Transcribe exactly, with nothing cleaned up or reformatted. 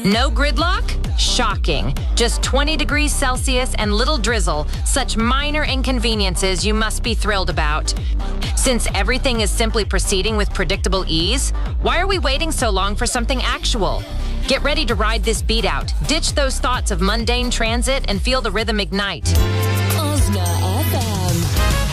No gridlock? Shocking. Just twenty degrees Celsius and little drizzle. Such minor inconveniences you must be thrilled about. Since everything is simply proceeding with predictable ease, why are we waiting so long for something actual? Get ready to ride this beat out. Ditch those thoughts of mundane transit and feel the rhythm ignite. Ozna